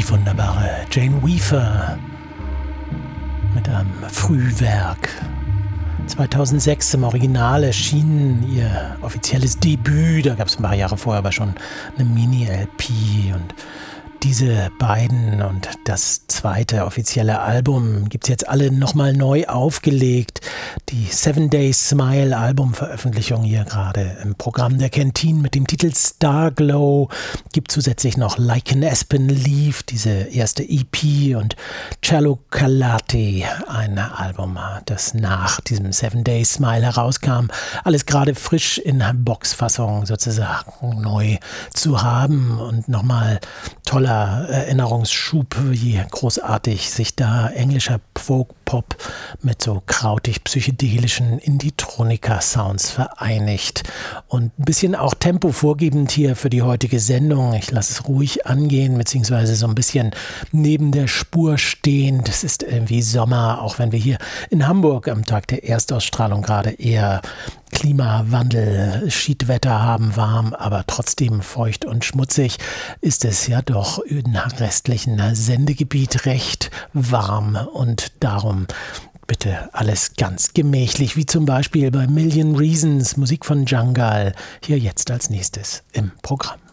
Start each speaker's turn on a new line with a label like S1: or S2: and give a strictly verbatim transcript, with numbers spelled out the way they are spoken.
S1: die wunderbare Jane Weaver mit einem Frühwerk. zweitausendsechs im Original erschien ihr offizielles Debüt, da gab es ein paar Jahre vorher aber schon eine Mini-L P, und diese beiden und das zweite offizielle Album gibt es jetzt alle nochmal neu aufgelegt. Die Seven Days Smile Albumveröffentlichung hier gerade im Programm der Canteen mit dem Titel Starglow. Gibt zusätzlich noch Like an Aspen Leaf, diese erste E P, und Cello Calate, ein Album, das nach diesem Seven Days Smile herauskam. Alles gerade frisch in Boxfassung sozusagen neu zu haben und nochmal toller Erinnerungsschub, wie großartig sich da englischer Folk-Pop mit so krautig-psychedelischen Indie-Tronika-Sounds vereinigt. Und ein bisschen auch Tempo vorgebend hier für die heutige Sendung. Ich lasse es ruhig angehen, beziehungsweise so ein bisschen neben der Spur stehen. Das ist irgendwie Sommer, auch wenn wir hier in Hamburg am Tag der Erstausstrahlung gerade eher Klimawandel, Schiedwetter haben, warm, aber trotzdem feucht und schmutzig, ist es ja doch im restlichen Sendegebiet recht warm, und darum bitte alles ganz gemächlich, wie zum Beispiel bei Million Reasons, Musik von Jungle, hier jetzt als nächstes im Programm.